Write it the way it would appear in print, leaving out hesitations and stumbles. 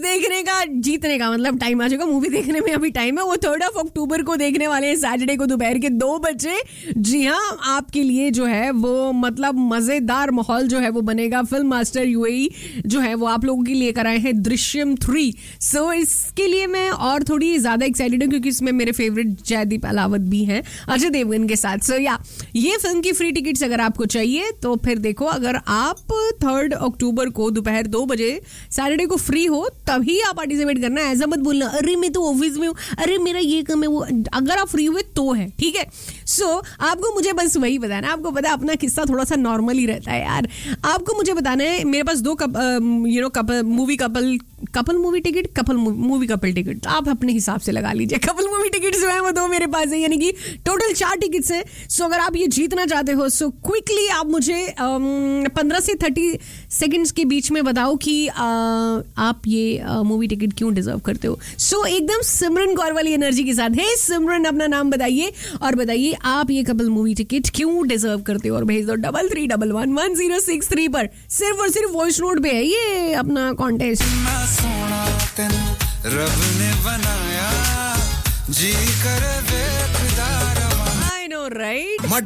देखने का जीतने का मतलब टाइम आ चुका, मूवी देखने में अभी टाइम है। वो 3 अक्टूबर को देखने वाले हैं, सैटरडे को दोपहर के 2 बजे। जी हाँ, आपके लिए जो है वो मतलब मजेदार माहौल जो है वो बनेगा। फिल्म मास्टर यूएई जो है वो आप लोगों के लिए कराए हैं दृश्यम 3। सो इसके लिए मैं और थोड़ी ज्यादा एक्साइटेड हूँ क्योंकि इसमें मेरे फेवरेट जयदीप अलावत भी हैं अजय देवगन के साथ। सो या ये फिल्म की फ्री टिकट्स अगर आपको चाहिए तो फिर देखो, अगर आप 3 अक्टूबर को दोपहर 2 बजे सैटरडे को फ्री हो तभी आप पार्टिसिपेट करना। ऐसा मत बोलना अरे मैं तो ऑफिस में हूँ, अरे मेरा ये काम है वो। अगर आप फ्री हुए तो है, ठीक है। सो आपको मुझे बस वही बताना है। आपको पता है अपना किस्सा थोड़ा सा नॉर्मल ही रहता है यार। आपको मुझे बताना है, मेरे पास 2 कपल मूवी टिकट आप अपने हिसाब से लगा लीजिए। कपल मूवी टिकट जो है वो 2 मेरे पास है, यानी कि टोटल 4 टिकट्स हैं। सो अगर आप ये जीतना चाहते हो सो क्विकली आप मुझे 15 से 30 सेकंड्स के बीच में बताओ कि आप ये मूवी टिकट क्यों डिजर्व करते हो। सो एकदम सिमरन कौर वाली एनर्जी के साथ, हे सिमरन अपना नाम बताइए और बताइए आप ये कपल मूवी टिकट क्यों डिजर्व करते हो और भेज दो 33111063 पर। सिर्फ और सिर्फ वॉइस नोट पे है ये अपना कॉन्टेस्ट। रब ने बनाया जी कर वे खुदा रवा। I know right.